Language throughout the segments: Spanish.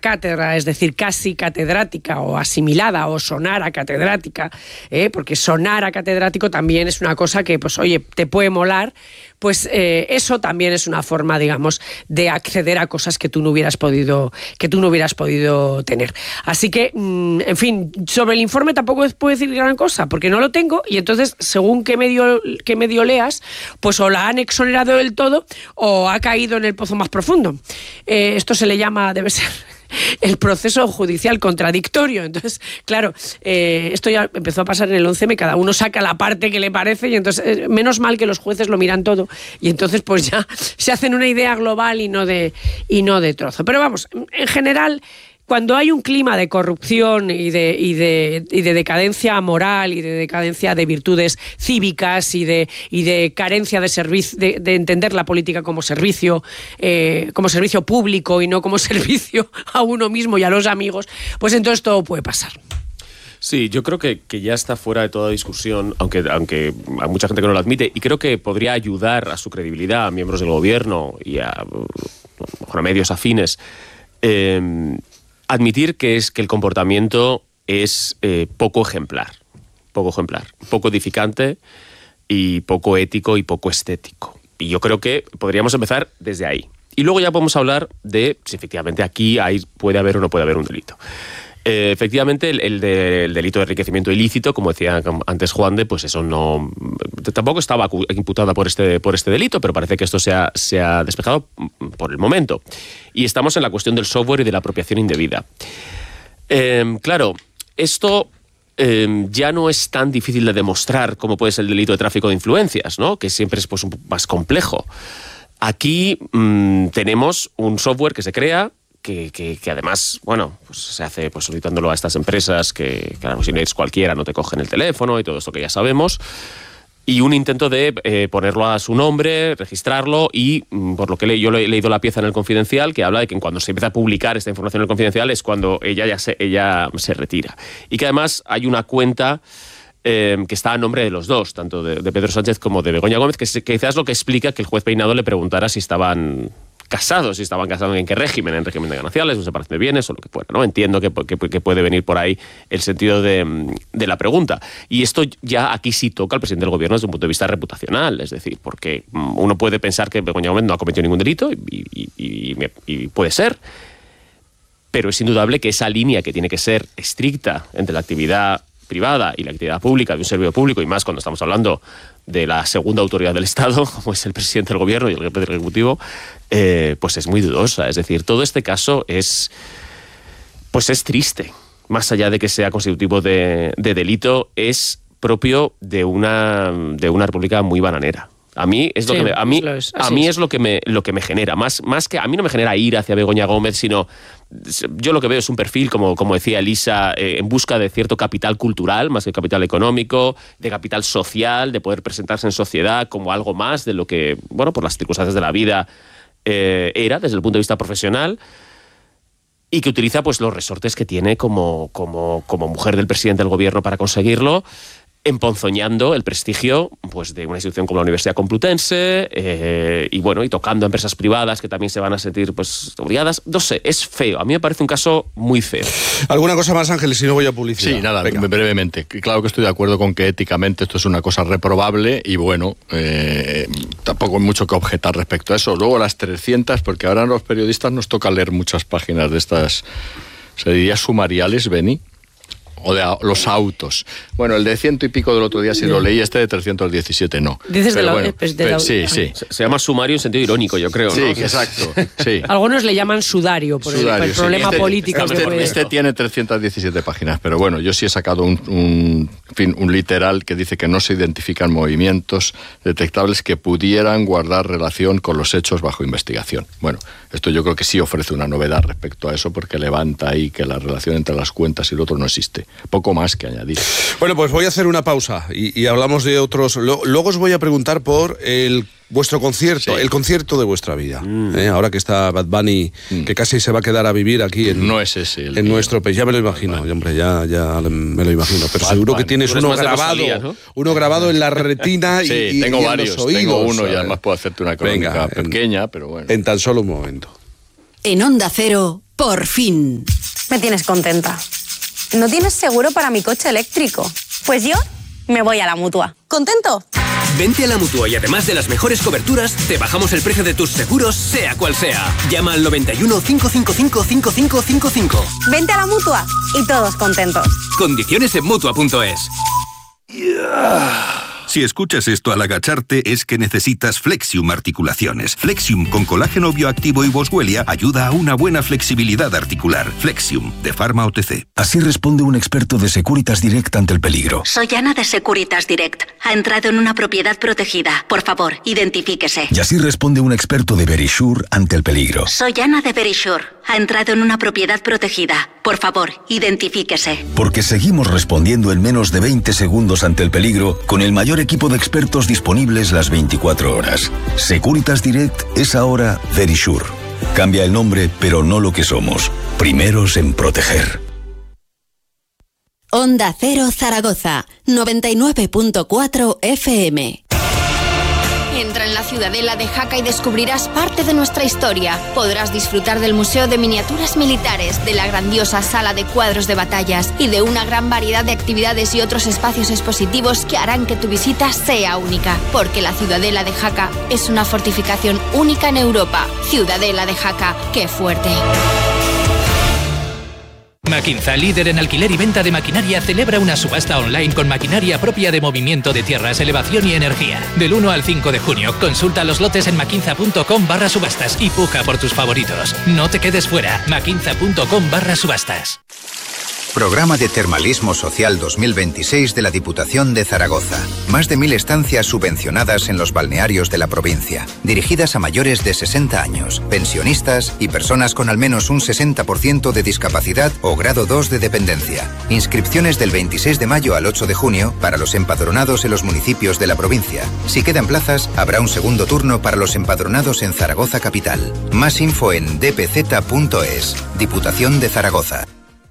cátedra, es decir, casi catedrática o asimilada o sonar a catedrática, porque sonar a catedrático también es una cosa que, pues oye, te puede molar, pues eso también es una forma, digamos, de acceder a cosas que tú no hubieras podido tener. Así que, en fin, sobre el informe tampoco puedo decir gran cosa, porque no lo tengo, y entonces, según qué medio leas, pues o la han exonerado del todo o ha caído en el pozo más profundo. Esto se le llama, debe ser, el proceso judicial contradictorio. Entonces, claro, esto ya empezó a pasar en el 11M, cada uno saca la parte que le parece, y entonces, menos mal que los jueces lo miran todo, y entonces pues ya se hacen una idea global y no de trozo. Pero vamos, en general, cuando hay un clima de corrupción y de decadencia moral y de decadencia de virtudes cívicas y de carencia de entender la política como servicio público y no como servicio a uno mismo y a los amigos, pues entonces todo puede pasar. Sí, yo creo que ya está fuera de toda discusión, aunque hay mucha gente que no lo admite, y creo que podría ayudar a su credibilidad a miembros del gobierno y a medios afines, admitir que el comportamiento es poco ejemplar, poco edificante y poco ético y poco estético. Y yo creo que podríamos empezar desde ahí. Y luego ya podemos hablar de si efectivamente aquí puede haber o no puede haber un delito. Efectivamente, el delito de enriquecimiento ilícito, como decía antes Juan de, pues eso no... Tampoco estaba imputada por este delito, pero parece que esto se ha despejado por el momento. Y estamos en la cuestión del software y de la apropiación indebida. Claro, esto ya no es tan difícil de demostrar como puede ser el delito de tráfico de influencias, ¿no? Que siempre es pues, más complejo. Aquí tenemos un software que se crea, que además, bueno, pues se hace pues solicitándolo a estas empresas que claro, si no eres cualquiera no te cogen el teléfono y todo esto que ya sabemos, y un intento de ponerlo a su nombre, registrarlo, y por lo que yo he leído la pieza en El Confidencial que habla de que cuando se empieza a publicar esta información en El Confidencial es cuando ella se retira, y que además hay una cuenta que está a nombre de los dos, tanto de Pedro Sánchez como de Begoña Gómez, que quizás lo que explica que el juez Peinado le preguntara si estaban casados en qué régimen, en régimen de gananciales, o separación de bienes, o lo que fuera, ¿no? Entiendo que puede venir por ahí el sentido de la pregunta. Y esto ya aquí sí toca al presidente del gobierno desde un punto de vista reputacional, es decir, porque uno puede pensar que Begoña Gómez no ha cometido ningún delito, y puede ser, pero es indudable que esa línea que tiene que ser estricta entre la actividad privada y la actividad pública de un servicio público, y más cuando estamos hablando de la segunda autoridad del Estado, como es el presidente del gobierno y el jefe del Ejecutivo, pues es muy dudosa. Es decir, todo este caso es triste. Más allá de que sea constitutivo de delito, es propio de una república muy bananera. A mí es lo que me genera, más que a mí no me genera ira hacia Begoña Gómez, sino yo lo que veo es un perfil, como decía Elisa, en busca de cierto capital cultural, más que capital económico, de capital social, de poder presentarse en sociedad como algo más de lo que, bueno, por las circunstancias de la vida era desde el punto de vista profesional, y que utiliza pues los resortes que tiene como mujer del presidente del gobierno para conseguirlo, emponzoñando el prestigio pues de una institución como la Universidad Complutense, y tocando a empresas privadas que también se van a sentir pues odiadas. No sé, es feo. A mí me parece un caso muy feo. ¿Alguna cosa más, Ángeles? Si no voy a publicidad. Sí, nada, venga. Brevemente. Claro que estoy de acuerdo con que éticamente esto es una cosa reprobable y tampoco hay mucho que objetar respecto a eso. Luego las 300, porque ahora a los periodistas nos toca leer muchas páginas de estas, se diría sumariales, Beni, o de los autos. Bueno, el de 100 y pico del otro día sí lo leí, este de 317 no. Dices sí. Se llama sumario en sentido irónico, yo creo, ¿no? Sí, exacto. Sí. Algunos le llaman sudario por el problema político. Este tiene 317 páginas, pero bueno, yo sí he sacado un literal que dice que no se identifican movimientos detectables que pudieran guardar relación con los hechos bajo investigación. Bueno, esto yo creo que sí ofrece una novedad respecto a eso, porque levanta ahí que la relación entre las cuentas y el otro no existe. Poco más que añadir. Bueno, pues voy a hacer una pausa y hablamos de otros. Luego os voy a preguntar por vuestro concierto, sí, el concierto de vuestra vida. Ahora que está Bad Bunny, que casi se va a quedar a vivir aquí no es ese en nuestro país. Ya me lo imagino, hombre, ya me lo imagino. Pero Bad seguro Bunny. Que tienes uno grabado, ¿no? Uno grabado en la retina y tengo varios, en los oídos. Tengo uno y además puedo hacerte una crónica pequeña, pero bueno. En tan solo un momento. En Onda Cero, Por fin. Me tienes contenta. ¿No tienes seguro para mi coche eléctrico? Pues yo me voy a la Mutua. ¿Contento? Vente a la Mutua y además de las mejores coberturas, te bajamos el precio de tus seguros, sea cual sea. Llama al 91 555 5555. Vente a la Mutua y todos contentos. Condiciones en Mutua.es. Si escuchas esto al agacharte es que necesitas Flexium Articulaciones. Flexium con colágeno bioactivo y boswellia ayuda a una buena flexibilidad articular. Flexium, de Pharma OTC. Así responde un experto de Securitas Direct ante el peligro. Soy Ana de Securitas Direct. Ha entrado en una propiedad protegida. Por favor, identifíquese. Y así responde un experto de Verisure ante el peligro. Soy Ana de Verisure. Ha entrado en una propiedad protegida. Por favor, identifíquese. Porque seguimos respondiendo en menos de 20 segundos ante el peligro con el mayor equipo de expertos disponibles las 24 horas. Securitas Direct es ahora Verisure. Cambia el nombre, pero no lo que somos. Primeros en proteger. Onda Cero Zaragoza, 99.4 FM. Entra en la Ciudadela de Jaca y descubrirás parte de nuestra historia. Podrás disfrutar del Museo de Miniaturas Militares, de la grandiosa sala de cuadros de batallas y de una gran variedad de actividades y otros espacios expositivos que harán que tu visita sea única. Porque la Ciudadela de Jaca es una fortificación única en Europa. Ciudadela de Jaca, ¡qué fuerte! Maquinza, líder en alquiler y venta de maquinaria, celebra una subasta online con maquinaria propia de movimiento de tierras, elevación y energía. Del 1 al 5 de junio, consulta los lotes en maquinza.com/subastas y puja por tus favoritos. No te quedes fuera, maquinza.com/subastas. Programa de Termalismo Social 2026 de la Diputación de Zaragoza. Más de 1000 estancias subvencionadas en los balnearios de la provincia, dirigidas a mayores de 60 años, pensionistas y personas con al menos un 60% de discapacidad o grado 2 de dependencia. Inscripciones del 26 de mayo al 8 de junio para los empadronados en los municipios de la provincia. Si quedan plazas, habrá un segundo turno para los empadronados en Zaragoza Capital. Más info en dpz.es. Diputación de Zaragoza.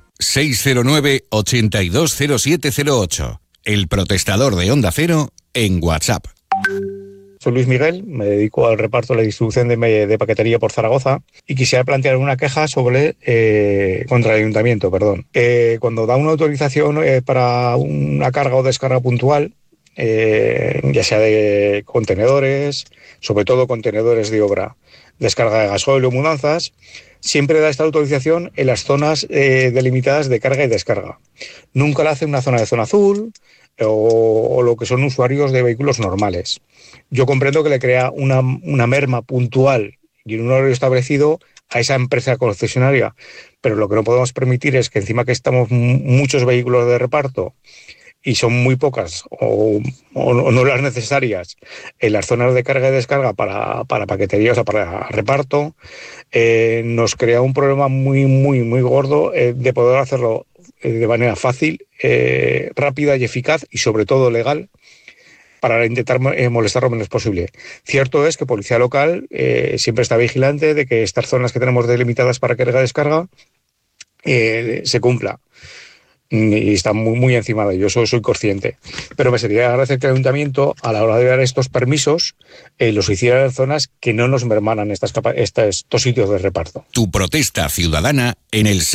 609-820708. El protestador de Onda Cero en WhatsApp. Soy Luis Miguel, me dedico al reparto de la distribución de paquetería por Zaragoza y quisiera plantear una queja sobre contra el ayuntamiento, cuando da una autorización para una carga o descarga puntual, ya sea de contenedores, sobre todo contenedores de obra, descarga de gasoil o mudanzas, siempre da esta autorización en las zonas delimitadas de carga y descarga. Nunca la hace en una zona de zona azul o lo que son usuarios de vehículos normales. Yo comprendo que le crea una merma puntual y en un horario establecido a esa empresa concesionaria, pero lo que no podemos permitir es que encima que estamos muchos vehículos de reparto y son muy pocas o no las necesarias en las zonas de carga y descarga para paquetería, o sea, para reparto, nos crea un problema muy gordo de poder hacerlo de manera fácil, rápida y eficaz y sobre todo legal para intentar molestar lo menos posible. Cierto es que Policía Local siempre está vigilante de que estas zonas que tenemos delimitadas para carga y descarga se cumpla. Y está muy encima de ello, soy consciente. Pero me sería agradecer que el ayuntamiento, a la hora de dar estos permisos, los hiciera en zonas que no nos mermanan estos sitios de reparto. Tu protesta ciudadana en el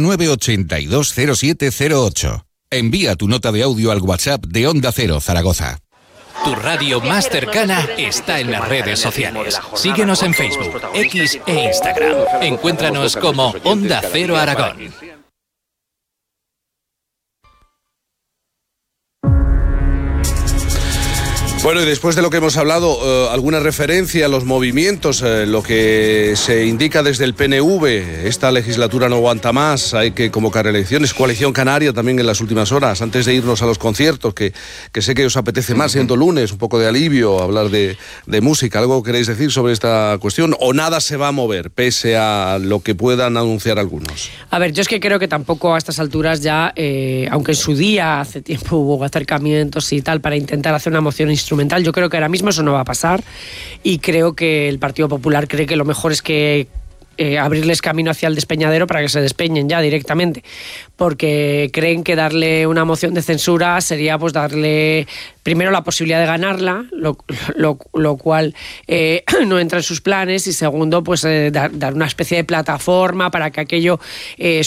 609-820708. Envía tu nota de audio al WhatsApp de Onda Cero Zaragoza. Tu radio más cercana está en las redes sociales. Síguenos en Facebook, X e Instagram. Encuéntranos como Onda Cero Aragón. Bueno, y después de lo que hemos hablado, alguna referencia a los movimientos, lo que se indica desde el PNV, esta legislatura no aguanta más, hay que convocar elecciones, Coalición Canaria también en las últimas horas, antes de irnos a los conciertos, que sé que os apetece más siendo lunes, un poco de alivio, hablar de música. ¿Algo queréis decir sobre esta cuestión? ¿O nada se va a mover, pese a lo que puedan anunciar algunos? A ver, yo es que creo que tampoco a estas alturas ya, aunque en su día hace tiempo hubo acercamientos y tal para intentar hacer una moción instrumental, yo creo que ahora mismo eso no va a pasar y creo que el Partido Popular cree que lo mejor es que abrirles camino hacia el despeñadero para que se despeñen ya directamente, porque creen que darle una moción de censura sería pues darle primero la posibilidad de ganarla, lo cual no entra en sus planes, y segundo, pues dar una especie de plataforma para que aquello